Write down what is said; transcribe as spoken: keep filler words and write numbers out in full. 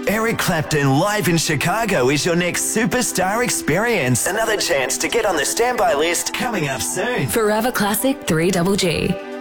Eric Clapton live in Chicago is your next superstar experience. Another chance to get on the standby list coming up soon. Forever Classic three G G.